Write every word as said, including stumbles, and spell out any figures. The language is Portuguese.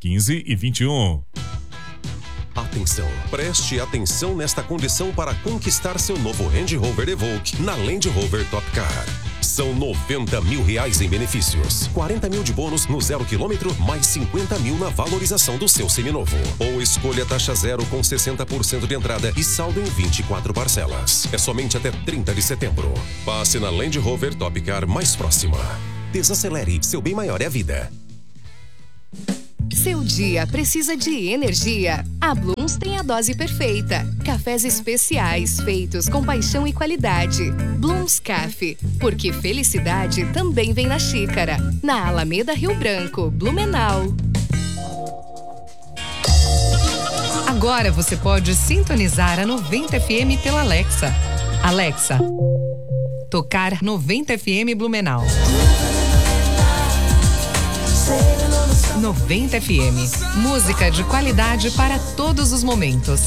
quinze e vinte e um. Atenção, preste atenção nesta condição para conquistar seu novo Range Rover Evoque na Land Rover Top Car. São noventa mil reais em benefícios, quarenta mil de bônus no zero quilômetro, mais cinquenta mil na valorização do seu seminovo. Ou escolha taxa zero com sessenta por cento de entrada e saldo em vinte e quatro parcelas. É somente até trinta de setembro. Passe na Land Rover Top Car mais próxima. Desacelere, seu bem maior é a vida. Seu dia precisa de energia. A Blooms tem a dose perfeita. Cafés especiais feitos com paixão e qualidade. Blooms Café, porque felicidade também vem na xícara. Na Alameda Rio Branco, Blumenau. Agora você pode sintonizar a noventa F M pela Alexa. Alexa, tocar noventa F M Blumenau. noventa F M. Música de qualidade para todos os momentos.